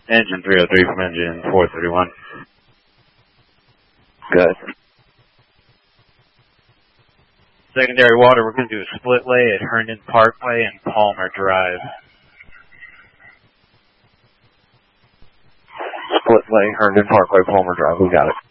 Engine 303 from engine 431. Good. Secondary water, we're going to do a split lay at Herndon Parkway and Palmer Drive. Split lay, Herndon Parkway, Palmer Drive. We got it.